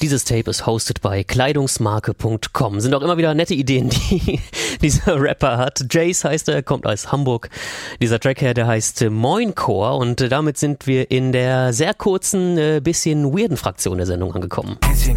Dieses Tape ist hosted bei Kleidungsmarke.com. Sind auch immer wieder nette Ideen, die dieser Rapper hat. Jace heißt er, kommt aus Hamburg. Dieser Track hier, der heißt Moincore und damit sind wir in der sehr kurzen, bisschen weirden Fraktion der Sendung angekommen. Häschen